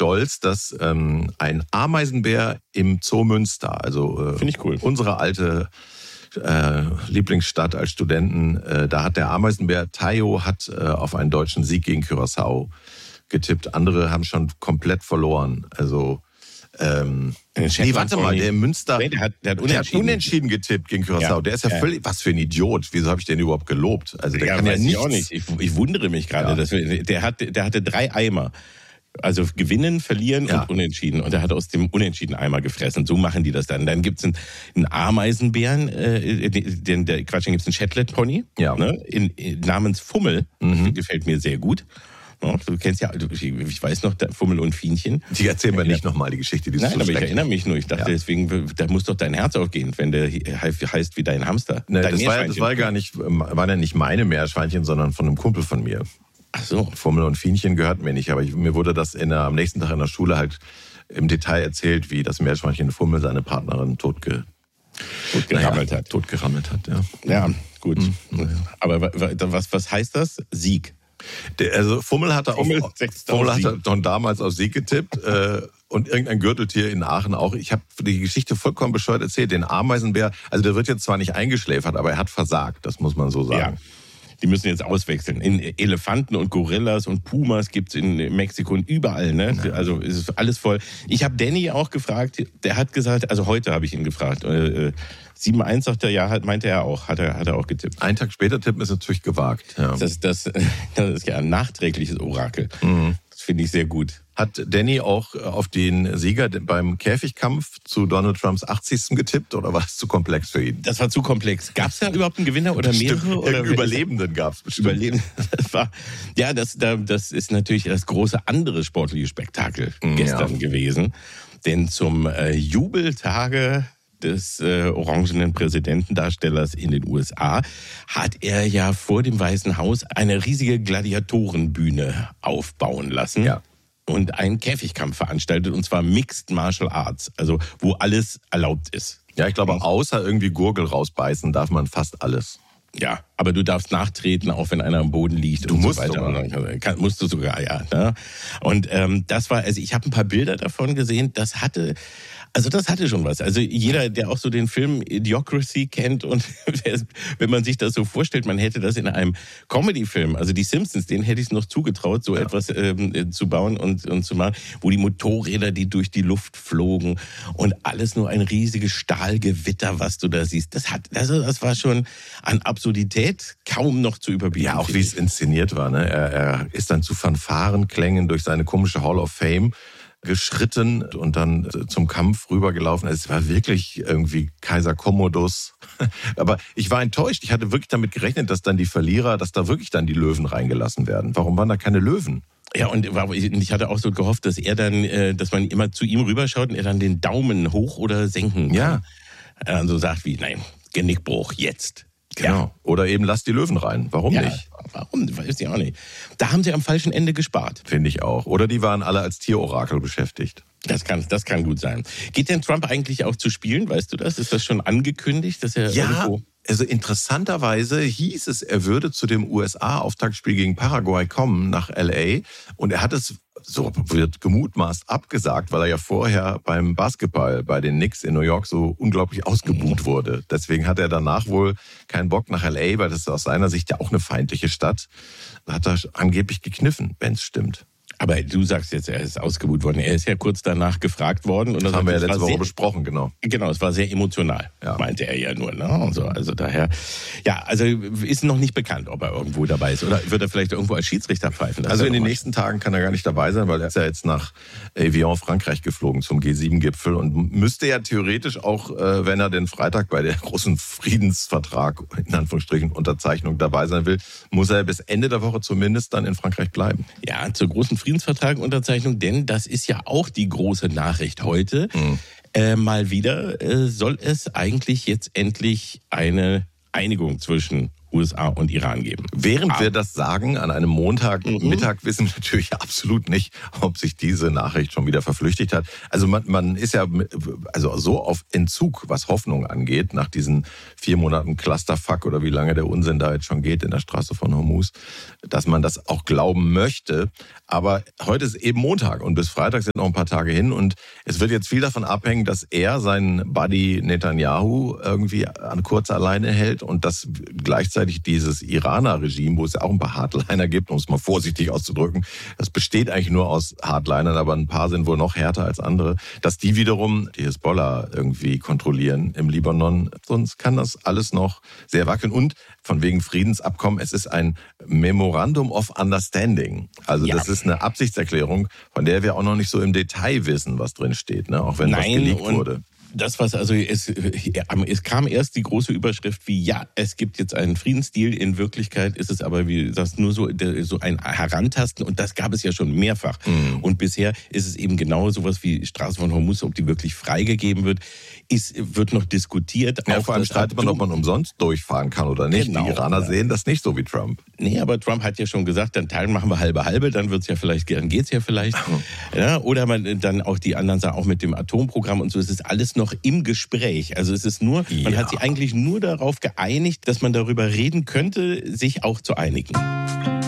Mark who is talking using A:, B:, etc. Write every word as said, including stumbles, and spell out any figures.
A: stolz, dass ähm, ein Ameisenbär im Zoo Münster, also äh,
B: finde ich cool,
A: unsere alte äh, Lieblingsstadt als Studenten, äh, da hat der Ameisenbär Tayo hat äh, auf einen deutschen Sieg gegen Curaçao getippt. Andere haben schon komplett verloren. Also ähm, nee, warte mal, der in Münster,
B: nee, der hat, der hat unentschieden.
A: der hat unentschieden getippt gegen Curaçao. Ja, der ist ja, ja völlig, was für ein Idiot. Wieso habe ich den überhaupt gelobt? Also der
B: ja,
A: kann ja nichts.
B: Ich auch nicht. Ich, ich wundere mich gerade. Ja. Dass wir, der, hat, der hatte drei Eimer. Also gewinnen, verlieren ja. und unentschieden. Und er hat aus dem unentschieden Eimer gefressen. So machen die das dann. Dann gibt's einen, einen Ameisenbären, äh, den, der, Quatsch, dann gibt's einen Shetland-Pony,
A: ja.
B: ne, in, in, namens Fummel. Mhm. Gefällt mir sehr gut. Du kennst ja, ich weiß noch, Fummel und Fienchen.
A: Die erzählen wir nicht nochmal, die Geschichte. Die ist
B: Nein,
A: so
B: aber ich erinnere mich nur. Ich dachte,
A: ja.
B: deswegen, da muss doch dein Herz aufgehen, wenn der heißt wie dein Hamster.
A: Nee,
B: dein
A: das, war, das war gar nicht, waren ja nicht meine Meerschweinchen, sondern von einem Kumpel von mir.
B: Ach so.
A: Fummel und Fienchen gehörten mir nicht, aber ich, mir wurde das in der, am nächsten Tag in der Schule halt im Detail erzählt, wie das Meerschweinchen Fummel seine Partnerin totge,
B: totgerammelt
A: naja,
B: hat.
A: Totgerammelt hat, ja.
B: Ja, gut. Mhm. Aber was, was heißt das? Sieg.
A: Der, also Fummel hatte
B: Fummel,
A: auf, Fummel hatte schon damals auf Sieg getippt äh, und irgendein Gürteltier in Aachen auch. Ich habe die Geschichte vollkommen bescheuert erzählt. Den Ameisenbär, also der wird jetzt zwar nicht eingeschläfert, aber er hat versagt, das muss man so sagen.
B: Ja. Die müssen jetzt auswechseln. In Elefanten und Gorillas und Pumas gibt's in Mexiko und überall. Ne? Ja. Also ist alles voll. Ich habe Danny auch gefragt, der hat gesagt, also heute habe ich ihn gefragt, äh, sieben eins sagt er, ja, hat, meinte er auch, hat er, hat er auch getippt.
A: Einen Tag später tippen ist natürlich gewagt. Ja.
B: Das, das, das ist ja ein nachträgliches Orakel. Mhm. Das finde ich sehr gut.
A: Hat Danny auch auf den Sieger beim Käfigkampf zu Donald Trumps achtzigsten getippt oder war es zu komplex für ihn?
B: Das war zu komplex. Gab es da überhaupt einen Gewinner oder
A: bestimmt.
B: mehrere? Oder
A: Überlebenden gab es bestimmt.
B: Überlebenden. Das war, ja, das, das ist natürlich das große andere sportliche Spektakel mhm, gestern ja. gewesen. Denn zum äh, Jubeltage des äh, orangenen Präsidentendarstellers in den U S A hat er ja vor dem Weißen Haus eine riesige Gladiatorenbühne aufbauen lassen.
A: Ja.
B: Und einen Käfigkampf veranstaltet, und zwar Mixed Martial Arts, also wo alles erlaubt ist.
A: Ja, ich glaube, außer irgendwie Gurgel rausbeißen darf man fast alles.
B: Ja, aber du darfst nachtreten, auch wenn einer am Boden liegt.
A: Du
B: und
A: musst
B: so weiter.
A: sogar.
B: Kann, musst du sogar, ja. Ne? Und ähm, das war, also ich habe ein paar Bilder davon gesehen, das hatte... Also das hatte schon was. Also jeder, der auch so den Film Idiocracy kennt und wenn man sich das so vorstellt, man hätte das in einem Comedy-Film, also die Simpsons, denen hätte ich es noch zugetraut, so ja. etwas ähm, zu bauen und, und zu machen, wo die Motorräder, die durch die Luft flogen und alles nur ein riesiges Stahlgewitter, was du da siehst. Das hat, also das war schon an Absurdität kaum noch zu überbieten.
A: Ja, auch wie es inszeniert war. Ne? Er, er ist dann zu Fanfarenklängen durch seine komische Hall of Fame geschritten und dann zum Kampf rübergelaufen. Es war wirklich irgendwie Kaiser Commodus. Aber ich war enttäuscht. Ich hatte wirklich damit gerechnet, dass dann die Verlierer, dass da wirklich dann die Löwen reingelassen werden. Warum waren da keine Löwen?
B: Ja, und ich hatte auch so gehofft, dass er dann, dass man immer zu ihm rüberschaut und er dann den Daumen hoch oder senken kann.
A: Ja.
B: Also sagt wie, nein, Genickbruch, jetzt.
A: Genau.
B: Ja.
A: Oder eben lass die Löwen rein. Warum
B: ja,
A: nicht?
B: Warum? Weiß ich auch nicht. Da haben sie am falschen Ende gespart.
A: Finde ich auch. Oder die waren alle als Tierorakel beschäftigt.
B: Das kann, das kann gut sein. Geht denn Trump eigentlich auch zu spielen? Weißt du das? Ist das schon angekündigt, dass er
A: ja,
B: irgendwo...
A: Also interessanterweise hieß es, er würde zu dem U S A-Auftaktspiel gegen Paraguay kommen nach L A. Und er hat es, so wird gemutmaßt, abgesagt, weil er ja vorher beim Basketball bei den Knicks in New York so unglaublich ausgebuht wurde. Deswegen hat er danach wohl keinen Bock nach L A, weil das ist aus seiner Sicht ja auch eine feindliche Stadt. Da hat er angeblich gekniffen, wenn es stimmt.
B: Aber du sagst jetzt, er ist ausgebuht worden. Er ist ja kurz danach gefragt worden. Und
A: das, das haben wir ja letzte Woche
B: sehr,
A: besprochen, genau.
B: Genau, es war sehr emotional, ja. meinte er ja nur. Ne? Also, also daher, ja, also ist noch nicht bekannt, ob er irgendwo dabei ist. Oder wird er vielleicht irgendwo als Schiedsrichter pfeifen?
A: Also in den nächsten Tagen kann er gar nicht dabei sein, weil er ist ja jetzt nach Evian, Frankreich geflogen zum G sieben Gipfel und müsste ja theoretisch auch, wenn er den Freitag bei der großen Friedensvertrag, in Anführungsstrichen, Unterzeichnung dabei sein will, muss er bis Ende der Woche zumindest dann in Frankreich bleiben.
B: Ja, zur großen Friedensvertragsunterzeichnung, denn das ist ja auch die große Nachricht heute. Mhm. Äh, mal wieder äh, soll es eigentlich jetzt endlich eine Einigung zwischen U S A und Iran geben.
A: Während ah. wir das sagen, an einem Montagmittag mhm. wissen wir natürlich absolut nicht, ob sich diese Nachricht schon wieder verflüchtigt hat. Also man, man ist ja also so auf Entzug, was Hoffnung angeht, nach diesen vier Monaten Clusterfuck oder wie lange der Unsinn da jetzt schon geht in der Straße von Hormuz, dass man das auch glauben möchte. Aber heute ist eben Montag und bis Freitag sind noch ein paar Tage hin und es wird jetzt viel davon abhängen, dass er seinen Buddy Netanyahu irgendwie an kurzer Leine hält und dass gleichzeitig dieses Iraner-Regime, wo es ja auch ein paar Hardliner gibt, um es mal vorsichtig auszudrücken, das besteht eigentlich nur aus Hardlinern, aber ein paar sind wohl noch härter als andere, dass die wiederum die Hisbollah irgendwie kontrollieren im Libanon. Sonst kann das alles noch sehr wackeln. Und von wegen Friedensabkommen, es ist ein Memorandum of Understanding. Also ja. das ist eine Absichtserklärung, von der wir auch noch nicht so im Detail wissen, was drin steht, ne? Auch wenn
B: Nein,
A: was geleakt wurde.
B: Das, was also es, es kam erst die große Überschrift wie, ja, es gibt jetzt einen Friedensdeal. In Wirklichkeit ist es aber, wie das nur so, so ein Herantasten und das gab es ja schon mehrfach. Mhm. Und bisher ist es eben genau sowas wie Straße von Hormuz, ob die wirklich freigegeben wird, ist, wird noch diskutiert.
A: Ja,
B: auch
A: vor allem streitet man, ob man umsonst durchfahren kann oder nicht. Genau, die Iraner ja. sehen das nicht so wie Trump.
B: Nee, aber Trump hat ja schon gesagt, dann teilen machen wir halbe halbe, dann wird's ja vielleicht, dann geht's ja vielleicht. Ja, oder man dann auch die anderen sagen, auch mit dem Atomprogramm und so, es ist alles noch im Gespräch. Also es ist nur, ja. man hat sich eigentlich nur darauf geeinigt, dass man darüber reden könnte, sich auch zu einigen.